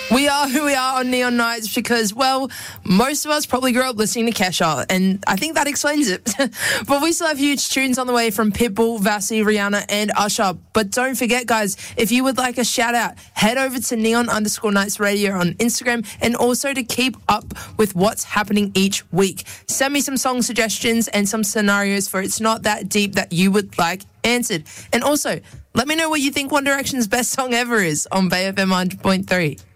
We are who we are on Neon Nights because, well, most of us probably grew up listening to Kesha, and I think that explains it. But we still have huge tunes on the way from Pitbull, Vassie, Rihanna, and Usher. But don't forget, guys, if you would like a shout-out, head over to Neon_Nights Radio on Instagram, and also to keep up with what's happening each week. Send me some song suggestions and some scenarios for It's Not That Deep that you would like answered. And also, let me know what you think One Direction's best song ever is on Bay FM 100.3.